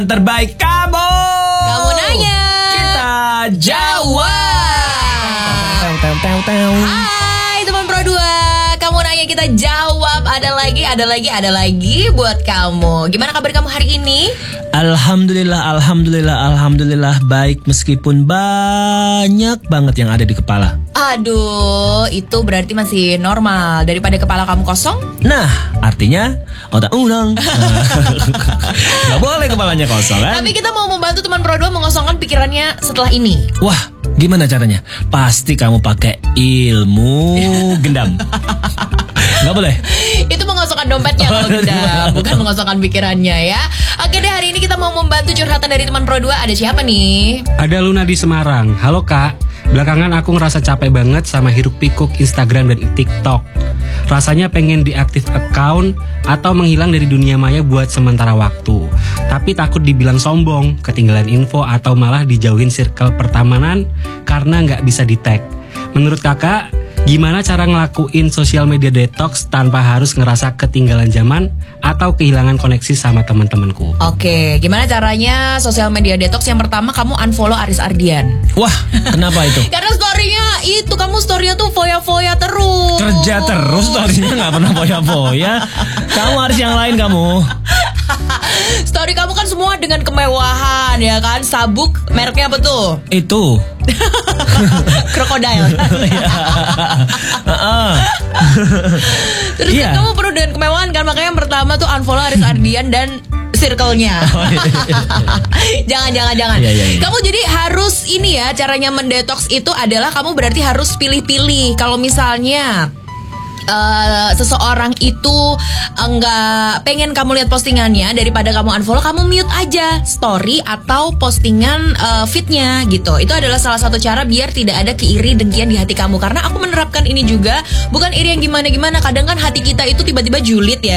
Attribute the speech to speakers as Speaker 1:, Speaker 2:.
Speaker 1: Terbaik kamu.
Speaker 2: Kamu nanya,
Speaker 1: kita jawab.
Speaker 2: Hai teman Pro 2, kamu nanya kita jawab. Ada lagi buat kamu. Gimana kabar kamu hari ini?
Speaker 1: Alhamdulillah baik meskipun banyak banget yang ada di kepala.
Speaker 2: Aduh, itu berarti masih normal daripada kepala kamu kosong.
Speaker 1: Nah, artinya otak ulang. Gak boleh kepalanya kosong kan?
Speaker 2: Tapi kita mau membantu teman Pro 2 mengosongkan pikirannya setelah ini.
Speaker 1: Wah, gimana caranya? Pasti kamu pakai ilmu gendam. Gak boleh.
Speaker 2: Itu mengosongkan dompetnya kalau tidak, bukan mengosongkan pikirannya ya. Oke deh, hari ini kita mau membantu curhatan dari teman Pro 2. Ada siapa nih?
Speaker 3: Ada Luna di Semarang. Halo kak, belakangan aku ngerasa capek banget sama hiruk pikuk Instagram dan TikTok. Rasanya pengen deaktif account atau menghilang dari dunia maya buat sementara waktu. Tapi takut dibilang sombong, ketinggalan info atau malah dijauhin circle pertemanan karena nggak bisa di-tag. Menurut kakak, gimana cara ngelakuin social media detox tanpa harus ngerasa ketinggalan zaman atau kehilangan koneksi sama teman-temanku?
Speaker 2: Oke, gimana caranya social media detox? Yang pertama, kamu unfollow Aris Ardian.
Speaker 1: Wah, kenapa itu?
Speaker 2: Karena story-nya itu, kamu story-nya tuh foya-foya terus.
Speaker 1: Kerja terus, story-nya gak pernah foya-foya. Kamu harus yang lain kamu.
Speaker 2: Story kamu kan semua dengan kemewahan ya kan. Sabuk, mereknya apa tuh?
Speaker 1: Itu
Speaker 2: Crocodile. Terus kan kamu perlu dengan kemewahan kan. Makanya yang pertama tuh unfollow Aris Ardian dan circle-nya. Jangan.
Speaker 1: Iya.
Speaker 2: Kamu jadi harus ini ya, caranya mendetox itu adalah kamu berarti harus pilih-pilih. Kalau misalnya seseorang itu enggak pengen kamu lihat postingannya, daripada kamu unfollow, kamu mute aja story atau postingan feednya gitu. Itu adalah salah satu cara biar tidak ada keiri dengkian di hati kamu. Karena aku menerapkan ini juga, bukan iri yang gimana-gimana. Kadang kan hati kita itu tiba-tiba julid ya.